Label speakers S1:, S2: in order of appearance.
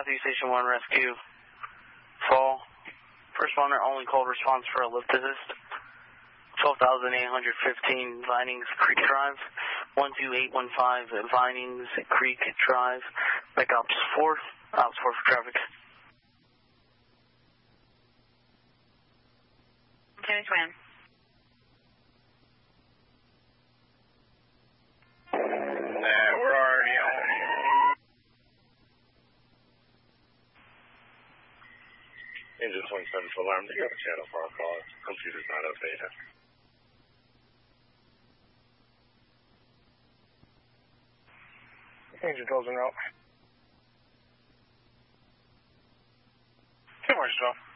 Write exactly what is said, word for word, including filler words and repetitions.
S1: Matthew Station one Rescue. Fall. First responder only called response for a lift assist. twelve thousand eight hundred fifteen Vinings Creek Drive. one two eight one five Vinings Creek Drive. Back ops four. Ops four for traffic.
S2: Jimmy Twin.
S3: Nah, we're already on it. Engine twenty-seven for alarm. Do you have a channel for our call? Computer's not updated. Engine twelve's en route. Two more, twelve.